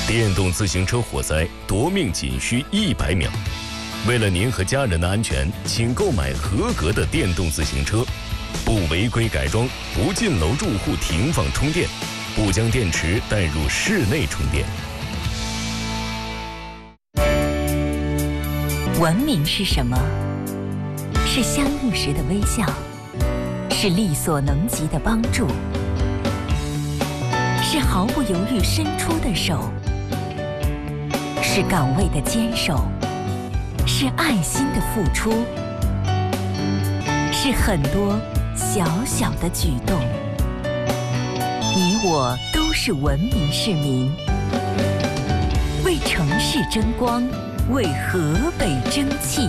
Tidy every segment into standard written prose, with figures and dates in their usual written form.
电动自行车火灾夺命仅需100秒。为了您和家人的安全，请购买合格的电动自行车，不违规改装，不进楼住户停放充电，不将电池带入室内充电。 文明是什么？是相遇时的微笑，是力所能及的帮助，是毫不犹豫伸出的手，是岗位的坚守，是爱心的付出，是很多小小的举动。你我都是文明市民，为城市争光，为河北争气。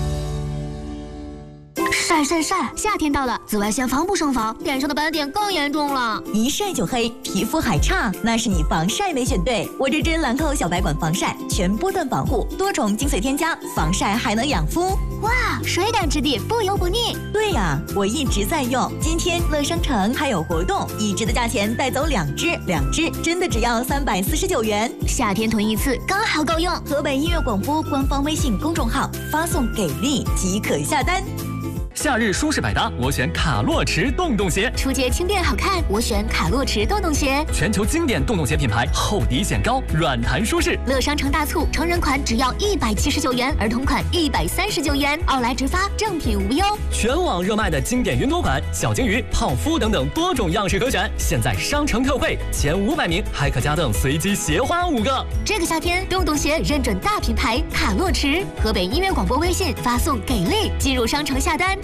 晒！夏天到了，紫外线防不胜防，脸上的斑点更严重了。 一晒就黑，皮肤还差，那是你防晒没选对。我这支兰蔻小白管防晒，全波段防护，多重精髓添加，防晒还能养肤。 哇，水感质地，不油不腻。 对呀，我一直在用。今天乐商城还有活动，一支的价钱带走2支，2支真的只要349元。 夏天囤一次刚好够用。 河北音乐广播官方微信公众号发送给力即可下单。 夏日舒适百搭，我选卡洛驰洞洞鞋。 出街轻便好看，我选卡洛驰洞洞鞋。 全球经典洞洞鞋品牌，厚底显高，软弹舒适。 乐商城大促，成人款只要179元，儿童款139元，奥莱直发，正品无忧。 全网热卖的经典云朵款、小金鱼、泡芙等等多种样式可选。现在商城特惠，前500名还可加赠随机鞋花5个。 这个夏天，洞洞鞋认准大品牌卡洛驰。河北音乐广播微信发送给力，进入商城下单。